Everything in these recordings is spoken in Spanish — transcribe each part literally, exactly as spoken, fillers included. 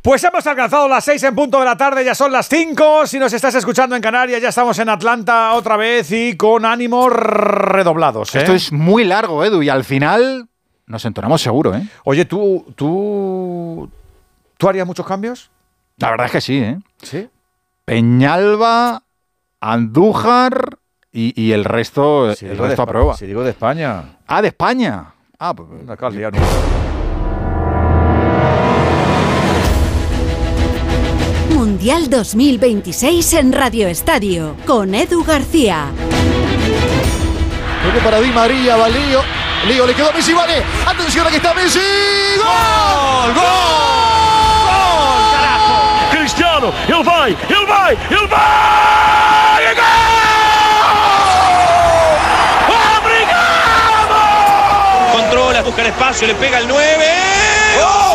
Pues hemos alcanzado las seis en punto de la tarde, ya son las cinco. Si nos estás escuchando en Canarias, ya estamos en Atlanta otra vez y con ánimos redoblados, ¿eh? Esto es muy largo, Edu, y al final nos entonamos seguro, ¿eh? Oye, ¿tú, tú, ¿tú harías muchos cambios? La verdad es que sí, ¿eh? Sí. Peñalba, Andújar y, y el resto, Si el digo resto de, aprueba. Si digo de España. Ah, de España. Ah, pues... Una calidad. Mundial dos mil veintiséis en Radio Estadio, con Edu García. Creo que para Di María, va Lío. Lío, le quedó Messi, vale. Atención, aquí está Messi. ¡Gol! ¡Gol! ¡Gol! ¡Carajo! Cristiano, ele vai, ele vai, ele vai! ¡E gol! ¡Obrigado! Controla, busca el espacio, le pega el nueve. ¡Gol!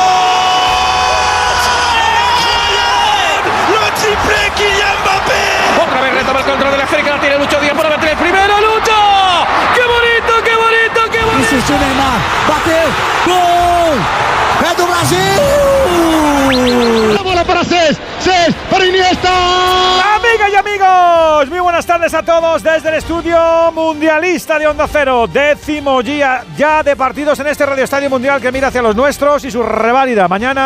Otra vez retoma el control de la esférica, la tiene Lucho Díaz por meter el primero, Lucho. ¡Qué bonito, qué bonito, qué bonito! Isso, o Neymar, bateu, gol! É do Brasil! La bola para Cés, Cés, para Iniesta. Amigas y amigos, muy buenas tardes a todos desde el estudio mundialista de Onda Cero. Décimo día ya de partidos en este Radio Estadio Mundial que mira hacia los nuestros y su reválida mañana.